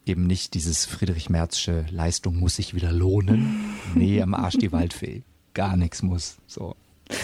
eben nicht dieses Friedrich-Merzsche Leistung muss sich wieder lohnen. Nee, am Arsch die Waldfee. Gar nichts muss. So.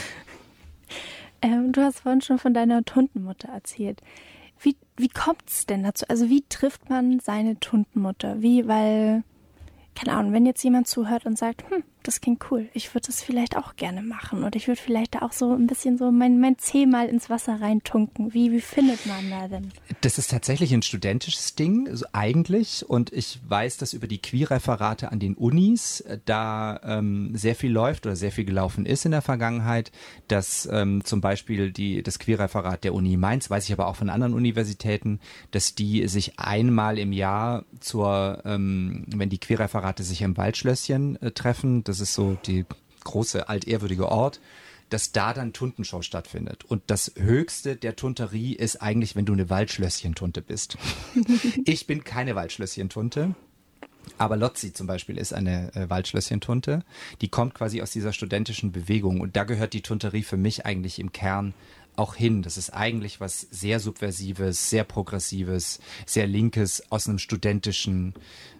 Du hast vorhin schon von deiner Tuntenmutter erzählt. Wie kommt es denn dazu? Also wie trifft man seine Tuntenmutter? Weil, keine Ahnung, wenn jetzt jemand zuhört und sagt, das klingt cool, ich würde das vielleicht auch gerne machen oder ich würde vielleicht da auch so ein bisschen so mein Zeh mal ins Wasser reintunken. Wie findet man da denn? Das ist tatsächlich ein studentisches Ding, also eigentlich. Und ich weiß, dass über die Queerreferate an den Unis da sehr viel läuft oder sehr viel gelaufen ist in der Vergangenheit. Dass zum Beispiel das Queerreferat der Uni Mainz, weiß ich aber auch von anderen Universitäten, dass die sich einmal im Jahr wenn die Queerreferate sich im Waldschlösschen treffen, das ist so die große altehrwürdige Ort, dass da dann Tuntenshow stattfindet. Und das Höchste der Tunterie ist eigentlich, wenn du eine Waldschlösschen-Tunte bist. Ich bin keine Waldschlösschen-Tunte, aber Lotzi zum Beispiel ist eine Waldschlösschen-Tunte. Die kommt quasi aus dieser studentischen Bewegung. Und da gehört die Tunterie für mich eigentlich im Kern auch hin. Das ist eigentlich was sehr Subversives, sehr Progressives, sehr Linkes aus einer studentischen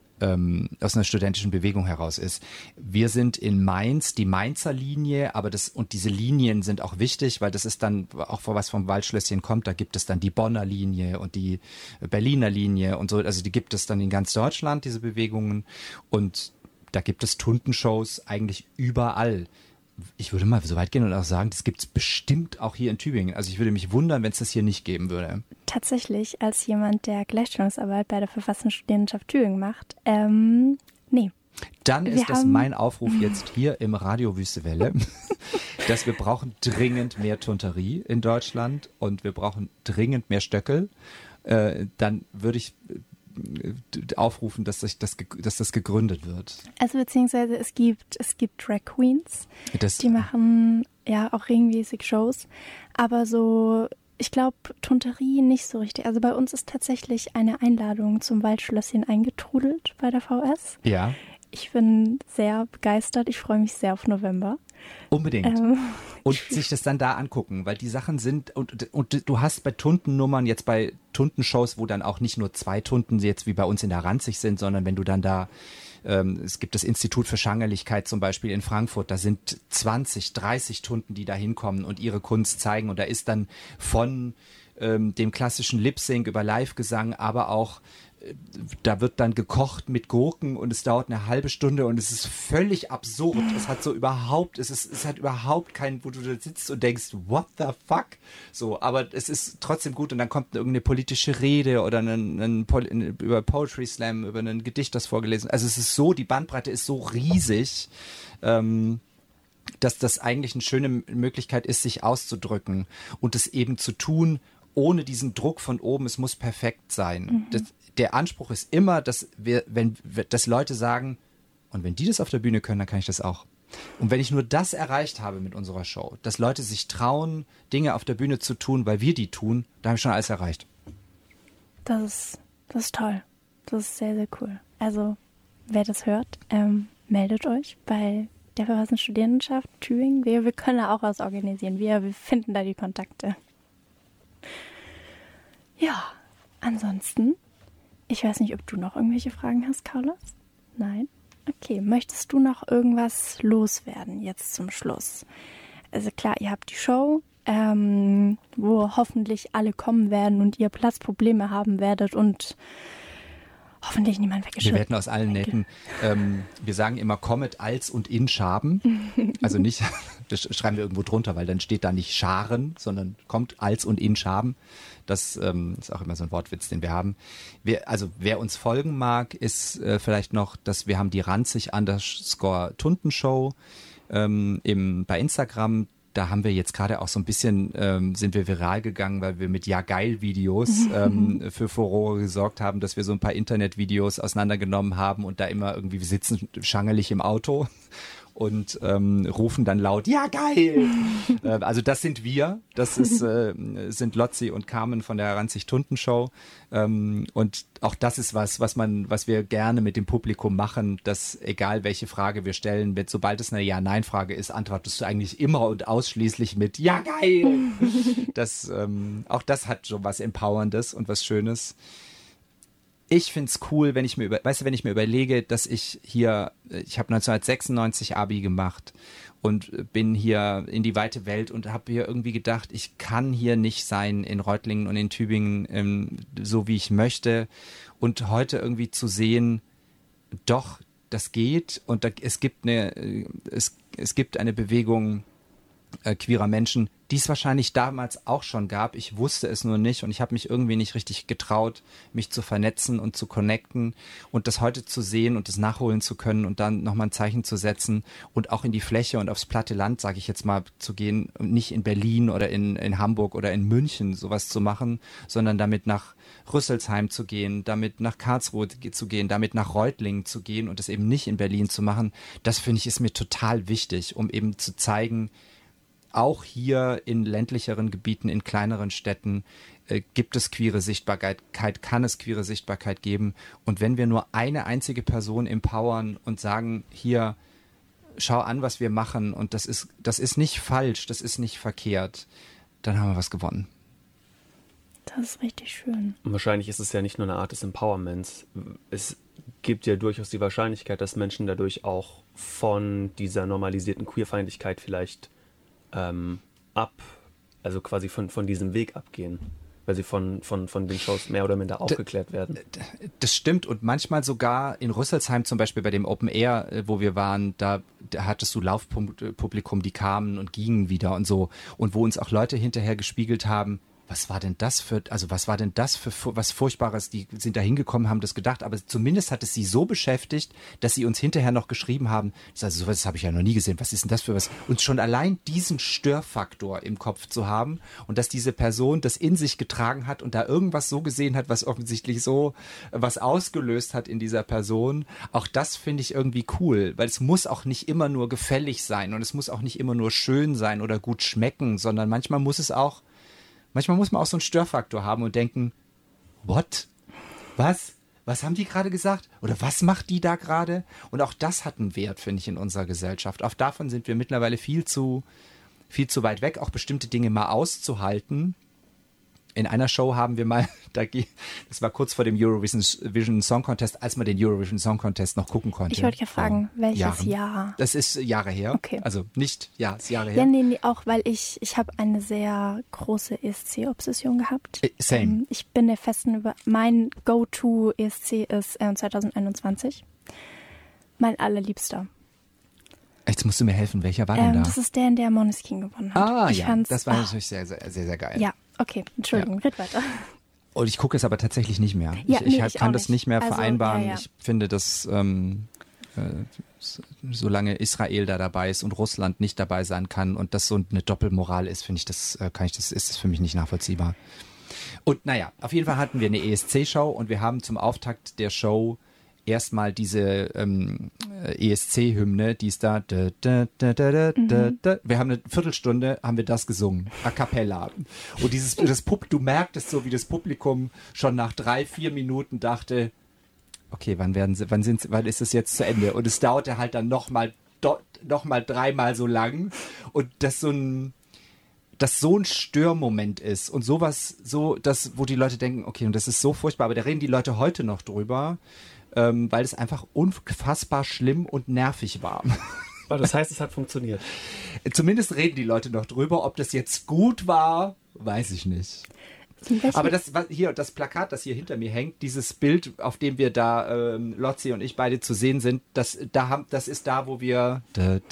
Bewegung heraus ist. Wir sind in Mainz, die Mainzer Linie, und diese Linien sind auch wichtig, weil das ist dann auch was vom Waldschlösschen kommt, da gibt es dann die Bonner Linie und die Berliner Linie und so, also die gibt es dann in ganz Deutschland, diese Bewegungen, und da gibt es Tuntenshows eigentlich überall. Ich würde mal so weit gehen und auch sagen, das gibt es bestimmt auch hier in Tübingen. Also ich würde mich wundern, wenn es das hier nicht geben würde. Tatsächlich, als jemand, der Gleichstellungsarbeit bei der Verfassungsstudentenschaft Tübingen macht, nee. Dann ist das mein Aufruf jetzt hier im Radio Wüste Welle, dass wir brauchen dringend mehr Tunterie in Deutschland und wir brauchen dringend mehr Stöckel. Dann würde ich aufrufen, dass das gegründet wird. Also beziehungsweise es gibt Drag Queens, die machen ja auch regelmäßig Shows, aber so, ich glaube, Tunterie nicht so richtig. Also bei uns ist tatsächlich eine Einladung zum Waldschlösschen eingetrudelt bei der VS. Ja. Ich bin sehr begeistert, ich freue mich sehr auf November. Unbedingt. Und sich das dann da angucken, weil die Sachen sind, und du hast bei Tuntennummern, jetzt bei Tuntenshows, wo dann auch nicht nur 2 Tunten jetzt wie bei uns in der Ranzig sind, sondern wenn du dann da, es gibt das Institut für Schangerlichkeit zum Beispiel in Frankfurt, da sind 20, 30 Tunten, die da hinkommen und ihre Kunst zeigen, und da ist dann von dem klassischen Lip-Sync über Live-Gesang, aber auch da wird dann gekocht mit Gurken und es dauert eine halbe Stunde und es ist völlig absurd. Es hat überhaupt keinen, wo du da sitzt und denkst, what the fuck? So, aber es ist trotzdem gut, und dann kommt irgendeine politische Rede oder über Poetry Slam, über ein Gedicht, das vorgelesen. Also es ist so, die Bandbreite ist so riesig, dass das eigentlich eine schöne Möglichkeit ist, sich auszudrücken und es eben zu tun, ohne diesen Druck von oben, es muss perfekt sein. Der Anspruch ist immer, dass dass Leute sagen, und wenn die das auf der Bühne können, dann kann ich das auch. Und wenn ich nur das erreicht habe mit unserer Show, dass Leute sich trauen, Dinge auf der Bühne zu tun, weil wir die tun, da habe ich schon alles erreicht. Das ist toll. Das ist sehr, sehr cool. Also, wer das hört, meldet euch bei der Verfassungsstudentenschaft Tübingen. Wir können da auch was organisieren. Wir finden da die Kontakte. Ja, ansonsten, ich weiß nicht, ob du noch irgendwelche Fragen hast, Carlos? Nein? Okay, möchtest du noch irgendwas loswerden jetzt zum Schluss? Also klar, ihr habt die Show, wo hoffentlich alle kommen werden und ihr Platzprobleme haben werdet und hoffentlich niemand weggeschickt. Wir werden aus allen Nähten, wir sagen immer kommet als und in Schaben. Also nicht, das schreiben wir irgendwo drunter, weil dann steht da nicht Scharen, sondern kommt als und in Schaben. Das ist auch immer so ein Wortwitz, den wir haben. Wer uns folgen mag, ist vielleicht noch, dass wir haben die Ranzig_Tuntenshow bei Instagram. Da haben wir jetzt gerade auch so ein bisschen, sind wir viral gegangen, weil wir mit Ja-Geil-Videos für Furore gesorgt haben, dass wir so ein paar Internetvideos auseinandergenommen haben und da immer irgendwie, wir sitzen schangerlich im Auto und rufen dann laut, ja geil! Also das sind wir, das sind Lotzi und Carmen von der Ranzig-Tuntenshow, und auch das ist was wir gerne mit dem Publikum machen, dass egal welche Frage wir stellen, sobald es eine Ja-Nein-Frage ist, antwortest du eigentlich immer und ausschließlich mit ja geil! Auch das hat schon was Empowerndes und was Schönes. Ich find's cool, wenn ich mir wenn ich mir überlege, dass ich habe 1996 Abi gemacht und bin hier in die weite Welt und habe hier irgendwie gedacht, ich kann hier nicht sein in Reutlingen und in Tübingen, so wie ich möchte. Und heute irgendwie zu sehen, doch, das geht und es gibt eine Bewegung queerer Menschen, die es wahrscheinlich damals auch schon gab. Ich wusste es nur nicht und ich habe mich irgendwie nicht richtig getraut, mich zu vernetzen und zu connecten und das heute zu sehen und das nachholen zu können und dann nochmal ein Zeichen zu setzen und auch in die Fläche und aufs platte Land, sage ich jetzt mal, zu gehen und nicht in Berlin oder in Hamburg oder in München sowas zu machen, sondern damit nach Rüsselsheim zu gehen, damit nach Karlsruhe zu gehen, damit nach Reutlingen zu gehen und es eben nicht in Berlin zu machen. Das finde ich ist mir total wichtig, um eben zu zeigen, auch hier in ländlicheren Gebieten, in kleineren Städten gibt es queere Sichtbarkeit, kann es queere Sichtbarkeit geben. Und wenn wir nur eine einzige Person empowern und sagen, hier, schau an, was wir machen und das ist nicht falsch, das ist nicht verkehrt, dann haben wir was gewonnen. Das ist richtig schön. Und wahrscheinlich ist es ja nicht nur eine Art des Empowerments. Es gibt ja durchaus die Wahrscheinlichkeit, dass Menschen dadurch auch von dieser normalisierten Queerfeindlichkeit vielleicht also quasi von diesem Weg abgehen, weil sie von den Shows mehr oder minder aufgeklärt werden. Das stimmt und manchmal sogar in Rüsselsheim zum Beispiel bei dem Open Air, wo wir waren, da hattest du Laufpublikum, die kamen und gingen wieder und so und wo uns auch Leute hinterher gespiegelt haben, was war denn das für was Furchtbares, die sind da hingekommen, haben das gedacht, aber zumindest hat es sie so beschäftigt, dass sie uns hinterher noch geschrieben haben, sowas habe ich ja noch nie gesehen, was ist denn das für was? Und schon allein diesen Störfaktor im Kopf zu haben und dass diese Person das in sich getragen hat und da irgendwas so gesehen hat, was offensichtlich so was ausgelöst hat in dieser Person, auch das finde ich irgendwie cool, weil es muss auch nicht immer nur gefällig sein und es muss auch nicht immer nur schön sein oder gut schmecken, sondern manchmal muss man auch so einen Störfaktor haben und denken, what? Was? Was haben die gerade gesagt? Oder was macht die da gerade? Und auch das hat einen Wert, finde ich, in unserer Gesellschaft. Auch davon sind wir mittlerweile viel zu weit weg, auch bestimmte Dinge mal auszuhalten. In einer Show haben wir mal, das war kurz vor dem Eurovision Song Contest, als man den Eurovision Song Contest noch gucken konnte. Ich wollte ja fragen, welches Jahr? Das ist Jahre her. Okay. Also ist Jahre her. Ja, nee, auch weil ich habe eine sehr große ESC-Obsession gehabt. Same. Ich bin der festen mein Go-To ESC ist 2021. Mein allerliebster. Jetzt musst du mir helfen, welcher war denn da? Das ist der, in der Måneskin gewonnen hat. Das war natürlich sehr, sehr, sehr, sehr geil. Ja, okay, Entschuldigung, red weiter. Und ich gucke es aber tatsächlich nicht mehr. Ja, ich kann das das nicht mehr vereinbaren. Ja. Ich finde, dass solange Israel da dabei ist und Russland nicht dabei sein kann und das so eine Doppelmoral ist, finde ich, ist das für mich nicht nachvollziehbar. Und naja, auf jeden Fall hatten wir eine ESC-Show und wir haben zum Auftakt der Show erstmal diese ESC-Hymne, die ist da. Wir haben eine Viertelstunde, haben wir das gesungen, a cappella. Und du merktest so, wie das Publikum schon nach 3-4 Minuten dachte, okay, wann ist es jetzt zu Ende? Und es dauerte halt dann noch mal 3-mal so lang. Und das so ein Störmoment ist und sowas, wo die Leute denken, okay, und das ist so furchtbar, aber da reden die Leute heute noch drüber, weil es einfach unfassbar schlimm und nervig war. Das heißt, es hat funktioniert. Zumindest reden die Leute noch drüber. Ob das jetzt gut war, weiß ich nicht. Aber das Plakat, das hier hinter mir hängt, dieses Bild, auf dem wir da, Lotzi und ich beide zu sehen sind, das ist da, wo wir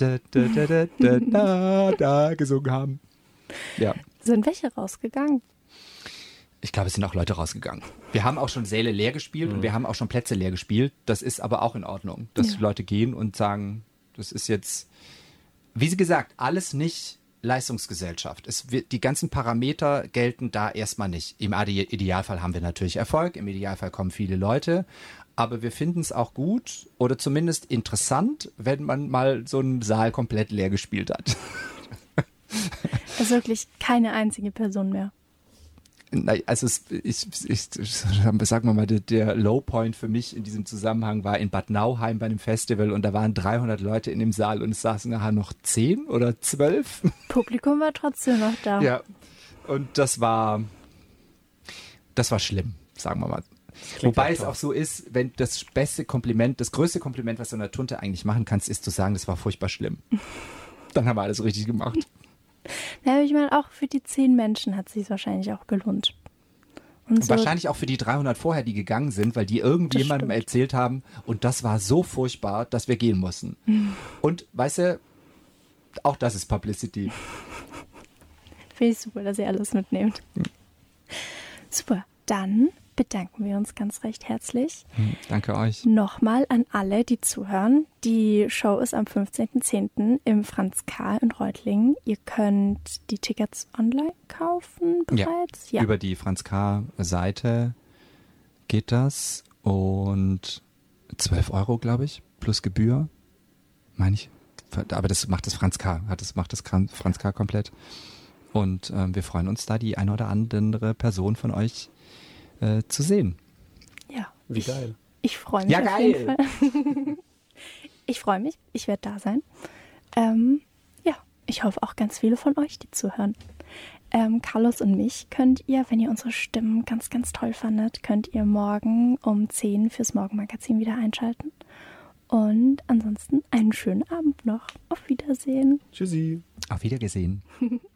da gesungen haben. Ja. Sind welche rausgegangen? Ich glaube, es sind auch Leute rausgegangen. Wir haben auch schon Säle leer gespielt und wir haben auch schon Plätze leer gespielt. Das ist aber auch in Ordnung, dass Leute gehen und sagen, das ist jetzt, wie sie gesagt, alles nicht Leistungsgesellschaft. Die ganzen Parameter gelten da erstmal nicht. Im Idealfall haben wir natürlich Erfolg, im Idealfall kommen viele Leute, aber wir finden es auch gut oder zumindest interessant, wenn man mal so einen Saal komplett leer gespielt hat. Also wirklich keine einzige Person mehr. Also sagen wir mal, der Lowpoint für mich in diesem Zusammenhang war in Bad Nauheim bei einem Festival und da waren 300 Leute in dem Saal und es saßen nachher noch 10 oder 12. Publikum war trotzdem noch da. Ja, und das war schlimm, sagen wir mal. Wobei es auch so ist, wenn das beste Kompliment, das größte Kompliment, was du einer Tunte eigentlich machen kannst, ist zu sagen, das war furchtbar schlimm. Dann haben wir alles richtig gemacht. Ja, ich meine, auch für die 10 Menschen hat es sich wahrscheinlich auch gelohnt. Und so, wahrscheinlich auch für die 300 vorher, die gegangen sind, weil die irgendjemandem erzählt haben und das war so furchtbar, dass wir gehen mussten. Und weißt du, auch das ist Publicity. finde ich super, dass ihr alles mitnehmt. Super, dann bedanken wir uns ganz recht herzlich. Danke euch. Nochmal an alle, die zuhören. Die Show ist am 15.10. im Franz K. in Reutlingen. Ihr könnt die Tickets online kaufen bereits. Ja. Über die Franz K. Seite geht das und 12 Euro, glaube ich, plus Gebühr, meine ich. Aber das macht das Franz K. Macht das Franz K. komplett. Und wir freuen uns da, die eine oder andere Person von euch zu sehen. Ja. Wie geil. Ich freue mich auf jeden Fall. Ich freue mich. Ich werde da sein. Ja, ich hoffe auch ganz viele von euch, die zuhören. Carlos und mich könnt ihr, wenn ihr unsere Stimmen ganz, ganz toll fandet, könnt ihr morgen um 10 fürs Morgenmagazin wieder einschalten. Und ansonsten einen schönen Abend noch. Auf Wiedersehen. Tschüssi. Auf Wiedergesehen.